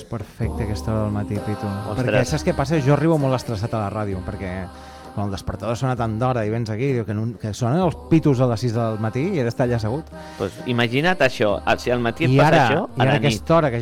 perfecte aquesta hora del matí, Pitu. Ostres. Perquè saps què passa? Jo arribo molt estressat a la ràdio, perquè quan el despertador sona tant d'hora i vens aquí, diu que sonen els pitus a les 6 del matí i he d'estar allà assegut. Pues imagina't això, si al matí et I passa ara, això, a la nit. aquesta hora que